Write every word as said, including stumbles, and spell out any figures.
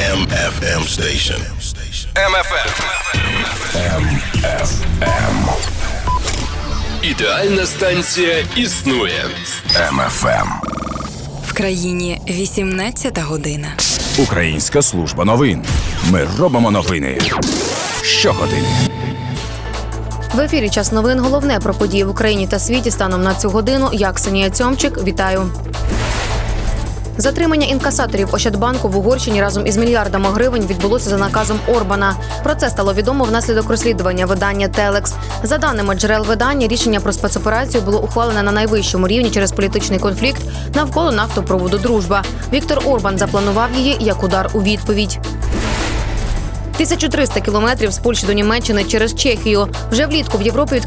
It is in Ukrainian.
М Ф М Station. М Ф М. М Ф М. Ідеальна станція існує. М Ф М. В країні вісімнадцята година. Українська служба новин. Ми робимо новини щогодини. В ефірі «Час новин». Головне про події в Україні та світі станом на цю годину. Я, Ксенія Цьомчик, вітаю. Затримання інкасаторів Ощадбанку в Угорщині разом із мільярдами гривень відбулося за наказом Орбана. Про це стало відомо внаслідок розслідування видання «Телекс». За даними джерел видання, рішення про спецоперацію було ухвалене на найвищому рівні через політичний конфлікт навколо нафтопроводу «Дружба». Віктор Орбан запланував її як удар у відповідь. тисяча триста кілометрів з Польщі до Німеччини через Чехію. Вже влітку в Європі